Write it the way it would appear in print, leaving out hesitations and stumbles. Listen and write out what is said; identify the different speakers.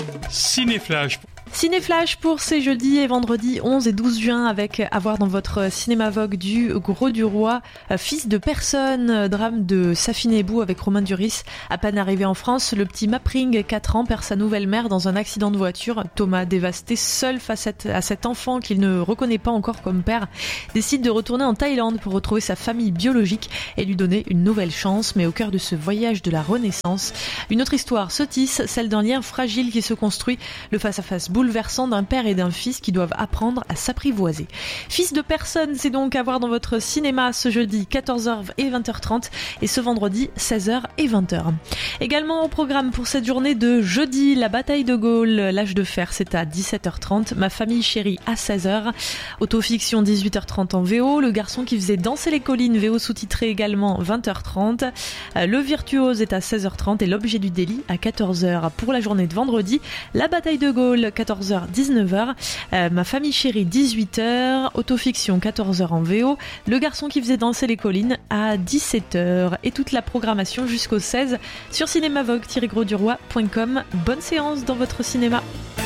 Speaker 1: Cinéflash.
Speaker 2: Cinéflash pour ces jeudis et vendredis 11 et 12 juin avec à voir dans votre cinéma Vogue du Gros du Roi, Fils de personne, drame de Safin Ebou avec Romain Duris. À peine arrivé en France, le petit Mapring, 4 ans, perd sa nouvelle mère dans un accident de voiture. Thomas, dévasté, seul face à cet enfant qu'il ne reconnaît pas encore comme père, décide de retourner en Thaïlande pour retrouver sa famille biologique et lui donner une nouvelle chance. Mais au cœur de ce voyage de la Renaissance, une autre histoire se tisse, celle d'un lien fragile qui se construit, le face-à-face bouleversant d'un père et d'un fils qui doivent apprendre à s'apprivoiser. Fils de personne, c'est donc à voir dans votre cinéma ce jeudi 14h et 20h30 et ce vendredi 16h et 20h. Également au programme pour cette journée de jeudi, la bataille de Gaulle, l'âge de fer, c'est à 17h30, Ma famille chérie à 16h, autofiction 18h30 en VO, Le garçon qui faisait danser les collines, VO sous-titré également 20h30, Le virtuose est à 16h30 et L'objet du délit à 14h. Pour la journée de vendredi, la bataille de Gaulle 14h-19h, Ma famille chérie 18h, autofiction 14h en VO, Le garçon qui faisait danser les collines à 17h et toute la programmation jusqu'au 16 sur cinémavogue-grosduroy.com. Bonne séance dans votre cinéma.